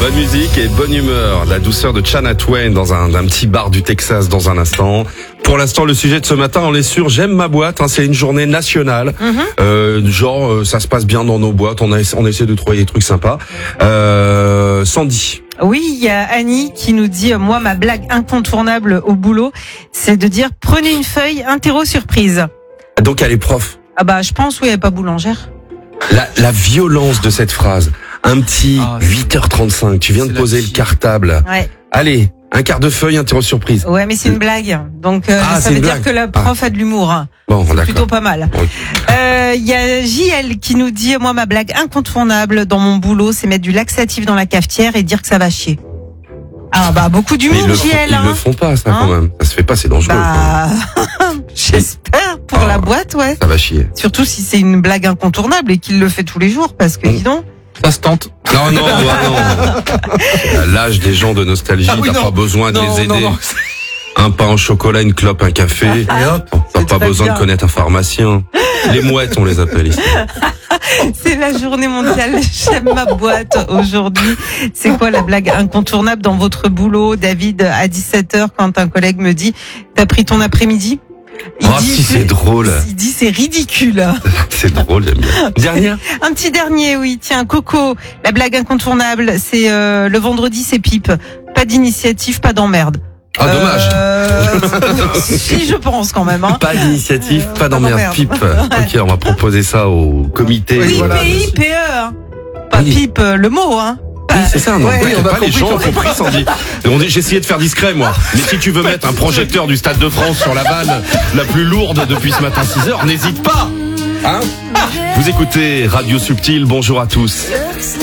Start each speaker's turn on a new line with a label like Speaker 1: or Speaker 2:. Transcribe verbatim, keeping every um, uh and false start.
Speaker 1: Bonne musique et bonne humeur. La douceur de Shania Twain dans un, un petit bar du Texas dans un instant. Pour l'instant, le sujet de ce matin, on est sûr, j'aime ma boîte. Hein, c'est une journée nationale. Mm-hmm. Euh, genre, euh, ça se passe bien dans nos boîtes. On, a, on essaie de trouver des trucs sympas. Euh, Sandy.
Speaker 2: Oui, il y a Annie qui nous dit, euh, moi, ma blague incontournable au boulot, c'est de dire, prenez une feuille, interro surprise.
Speaker 1: Donc, elle est prof.
Speaker 2: Ah bah, je pense, oui, elle n'est pas boulangère.
Speaker 1: La, la violence de cette phrase. Un petit ah, huit heures trente-cinq, tu viens de poser le cartable.
Speaker 2: Ouais.
Speaker 1: Allez, un quart de feuille, interro surprise.
Speaker 2: Ouais, mais c'est une blague. Donc, euh, ah, ça veut dire blague. que la prof ah. a de l'humour. Hein.
Speaker 1: Bon,
Speaker 2: c'est
Speaker 1: d'accord.
Speaker 2: plutôt pas mal. Il oui. euh, y a J L qui nous dit, moi, ma blague incontournable dans mon boulot, c'est mettre du laxatif dans la cafetière et dire que ça va chier. Ah bah, beaucoup d'humour, J L.
Speaker 1: Ils
Speaker 2: hein.
Speaker 1: le font pas, ça, hein quand même. Ça se fait pas, c'est dangereux.
Speaker 2: Bah... J'espère pour ah, la boîte, ouais.
Speaker 1: Ça va chier.
Speaker 2: Surtout si c'est une blague incontournable et qu'il le fait tous les jours, parce que, mmh. dis donc.
Speaker 3: Ça se tente.
Speaker 1: Non, non, non. L'âge des gens de nostalgie, ah oui, t'as non. pas besoin de non, les aider. Non, non. Un pain au chocolat, une clope, un café, ah, et hop. T'as pas besoin bien. de connaître un pharmacien. Les mouettes, on les appelle ici.
Speaker 2: C'est la journée mondiale J'aime ma boîte aujourd'hui. C'est quoi la blague incontournable dans votre boulot, David, à dix-sept heures, quand un collègue me dit, t'as pris ton après-midi?
Speaker 1: Il oh, dit, si c'est, c'est drôle.
Speaker 2: Il dit c'est ridicule.
Speaker 1: C'est drôle, j'aime bien. Dernier.
Speaker 2: Un petit dernier, oui. Tiens, Coco, la blague incontournable, c'est euh, le vendredi, c'est pipe. Pas d'initiative, pas d'emmerde.
Speaker 1: Ah, dommage.
Speaker 2: Euh, si, je pense quand même. Hein.
Speaker 1: Pas d'initiative, euh, pas d'emmerde, pas pipe. Ok, on va proposer ça au comité.
Speaker 2: Oui,
Speaker 1: voilà.
Speaker 2: P I P E. Pas oui. pipe, le mot, hein.
Speaker 1: Oui, c'est ça, non.
Speaker 2: Ouais,
Speaker 1: oui, on pas les gens ont compris, Sandy. J'ai essayé de faire discret, moi. Mais si tu veux mettre un projecteur du Stade de France sur la vanne la plus lourde depuis ce matin six heures, n'hésite pas. Hein? Vous écoutez Radio Subtil, bonjour à tous.